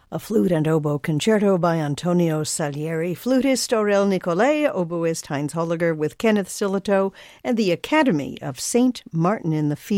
A flute and oboe concerto by Antonio Salieri, flutist Aurel Nicolai, oboist Heinz Holliger with Kenneth Sillitoe, and the Academy of St. Martin in the Fields.